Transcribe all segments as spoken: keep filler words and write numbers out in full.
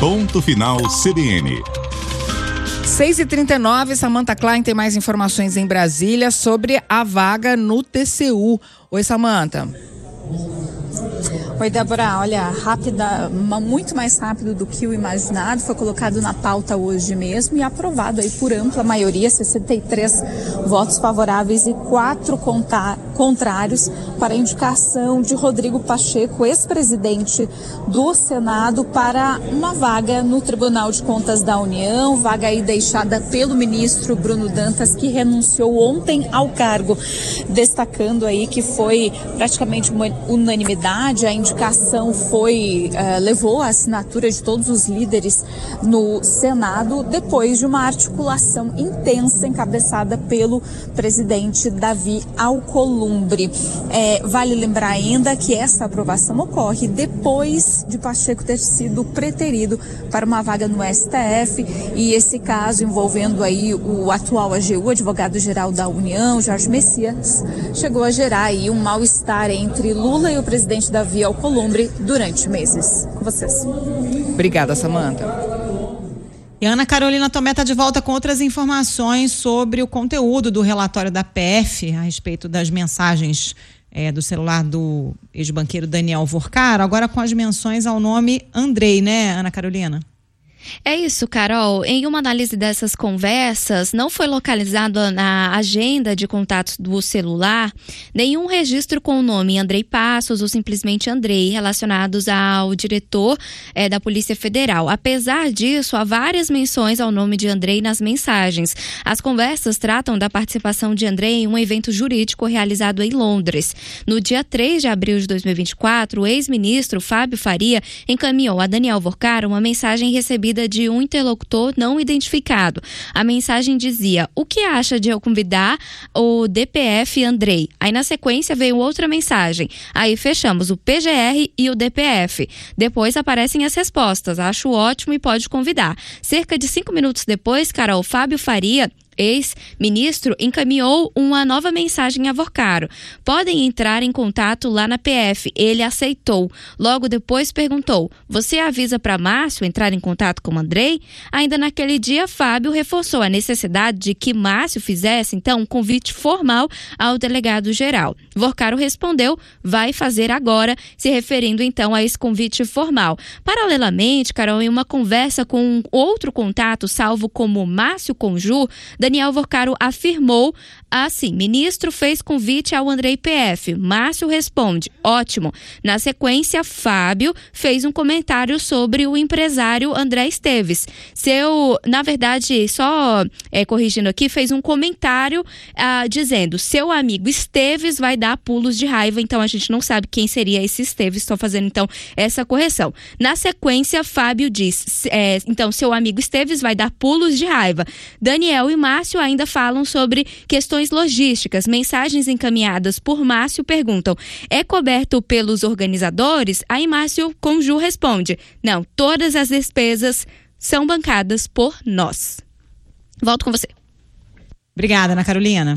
Ponto Final C B N. seis e trinta e nove, Samantha Klein tem mais informações em Brasília sobre a vaga no T C U. Oi, Samantha. Oi, Débora, olha, rápida, muito mais rápido do que o imaginado, foi colocado na pauta hoje mesmo e aprovado aí por ampla maioria, sessenta e três votos favoráveis e quatro contrários para a indicação de Rodrigo Pacheco, ex-presidente do Senado, para uma vaga no Tribunal de Contas da União, vaga aí deixada pelo ministro Bruno Dantas, que renunciou ontem ao cargo, destacando aí que foi praticamente uma unanimidade, a indicação indicação foi, uh, levou a assinatura de todos os líderes no Senado, depois de uma articulação intensa encabeçada pelo presidente Davi Alcolumbre. É, vale lembrar ainda que essa aprovação ocorre depois de Pacheco ter sido preterido para uma vaga no S T F, e esse caso envolvendo aí o atual A G U, advogado-geral da União, Jorge Messias, chegou a gerar aí um mal-estar entre Lula e o presidente Davi Alcolumbre durante meses. Com vocês. Obrigada, Samantha. E Ana Carolina Tomé está de volta com outras informações sobre o conteúdo do relatório da P F a respeito das mensagens é, do celular do ex-banqueiro Daniel Vorcaro, agora com as menções ao nome Andrei, né, Ana Carolina? É isso, Carol. Em uma análise dessas conversas, não foi localizado na agenda de contatos do celular nenhum registro com o nome Andrei Passos ou simplesmente Andrei relacionados ao diretor é, da Polícia Federal. Apesar disso, há várias menções ao nome de Andrei nas mensagens. As conversas tratam da participação de Andrei em um evento jurídico realizado em Londres. No dia três de abril de dois mil e vinte e quatro, o ex-ministro Fábio Faria encaminhou a Daniel Vorcaro uma mensagem recebida de um interlocutor não identificado. A mensagem dizia: o que acha de eu convidar o D P F Andrei? Aí na sequência veio outra mensagem. Aí fechamos o P G R e o D P F. Depois aparecem as respostas. Acho ótimo e pode convidar. Cerca de cinco minutos depois, Carol, Fábio Faria, ex-ministro, encaminhou uma nova mensagem a Vorcaro. Podem entrar em contato lá na P F. Ele aceitou. Logo depois perguntou: você avisa para Márcio entrar em contato com o Andrei? Ainda naquele dia, Fábio reforçou a necessidade de que Márcio fizesse, então, um convite formal ao delegado-geral. Vorcaro respondeu: vai fazer agora, se referindo, então, a esse convite formal. Paralelamente, Carol, em uma conversa com outro contato, salvo como Márcio Conjur, Daniel Vorcaro afirmou assim: ministro fez convite ao Andrei P F. Márcio responde: ótimo. Na sequência, Fábio fez um comentário sobre o empresário André Esteves. Seu, na verdade, só é, corrigindo aqui, fez um comentário ah, dizendo: seu amigo Esteves vai dar pulos de raiva. Então a gente não sabe quem seria esse Esteves. Estou fazendo então essa correção. Na sequência, Fábio diz: é, então seu amigo Esteves vai dar pulos de raiva. Daniel e Márcio ainda falam sobre questões logísticas. Mensagens encaminhadas por Márcio perguntam: é coberto pelos organizadores? Aí Márcio Conjur responde: não, todas as despesas são bancadas por nós. Volto com você. Obrigada, Ana Carolina.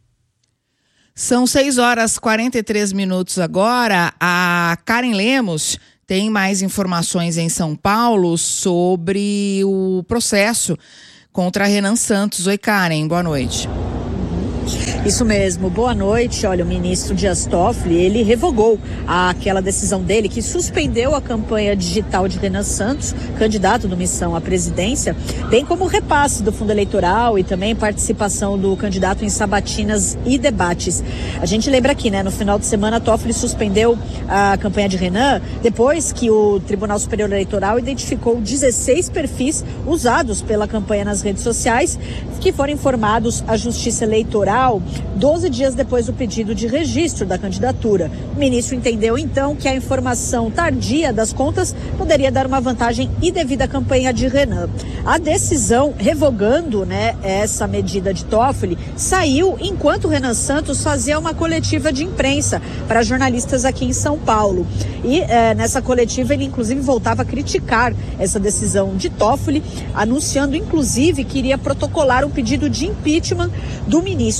São seis horas e quarenta e três minutos agora. A Karen Lemos tem mais informações em São Paulo sobre o processo contra Renan Santos. Oi, Karen, boa noite. Isso mesmo, boa noite. Olha, o ministro Dias Toffoli, ele revogou aquela decisão dele que suspendeu a campanha digital de Renan Santos, candidato do Missão à presidência, bem como o repasse do fundo eleitoral e também participação do candidato em sabatinas e debates. A gente lembra aqui, né, no final de semana, Toffoli suspendeu a campanha de Renan depois que o Tribunal Superior Eleitoral identificou dezesseis perfis usados pela campanha nas redes sociais que foram informados à Justiça Eleitoral doze dias depois do pedido de registro da candidatura. O ministro entendeu, então, que a informação tardia das contas poderia dar uma vantagem indevida à campanha de Renan. A decisão revogando, né, essa medida de Toffoli saiu enquanto Renan Santos fazia uma coletiva de imprensa para jornalistas aqui em São Paulo. E é, nessa coletiva ele, inclusive, voltava a criticar essa decisão de Toffoli, anunciando, inclusive, que iria protocolar um pedido de impeachment do ministro.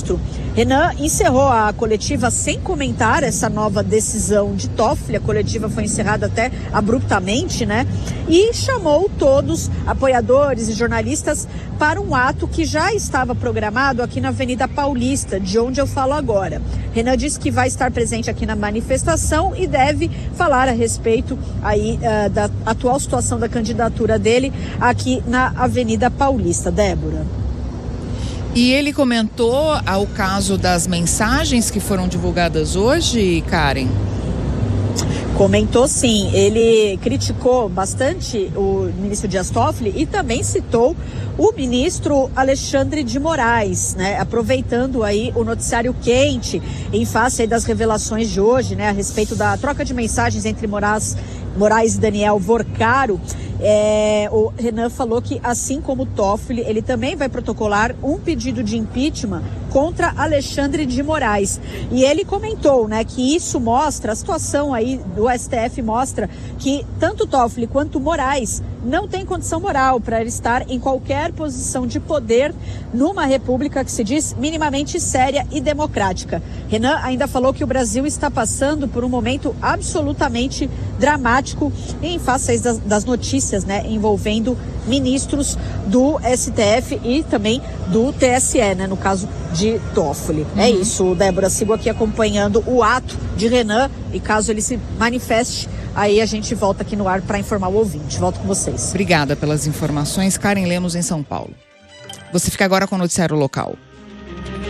Renan encerrou a coletiva sem comentar essa nova decisão de Toffoli. A coletiva foi encerrada até abruptamente, né? E chamou todos, apoiadores e jornalistas, para um ato que já estava programado aqui na Avenida Paulista, de onde eu falo agora. Renan disse que vai estar presente aqui na manifestação e deve falar a respeito aí uh, da atual situação da candidatura dele aqui na Avenida Paulista. Débora. E ele comentou o caso das mensagens que foram divulgadas hoje, Karen? Comentou sim, ele criticou bastante o ministro Dias Toffoli e também citou o ministro Alexandre de Moraes, né? Aproveitando aí o noticiário quente em face aí das revelações de hoje, né? A respeito da troca de mensagens entre Moraes, Moraes e Daniel Vorcaro. É, o Renan falou que, assim como Toffoli, ele também vai protocolar um pedido de impeachment contra Alexandre de Moraes. E ele comentou, né, que isso mostra, a situação aí do S T F mostra que tanto Toffoli quanto Moraes não tem condição moral para ele estar em qualquer posição de poder numa república que se diz minimamente séria e democrática. Renan ainda falou que o Brasil está passando por um momento absolutamente dramático em face das, das notícias, né, envolvendo ministros do S T F e também do T S E, né, no caso de Toffoli. Uhum. É isso, Débora, sigo aqui acompanhando o ato de Renan e caso ele se manifeste, aí a gente volta aqui no ar para informar o ouvinte. Volto com vocês. Obrigada pelas informações. Karen Lemos, em São Paulo. Você fica agora com o noticiário local.